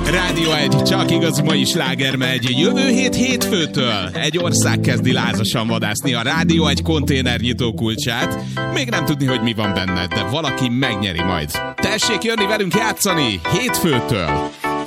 Rádió 1, csak igaz, mai sláger megy. Jövő hét hétfőtől egy ország kezdi lázasan vadászni a Rádió 1 konténernyitó kulcsát. Még nem tudni, hogy mi van benne, de valaki megnyeri majd. Tessék jönni velünk játszani hétfőtől!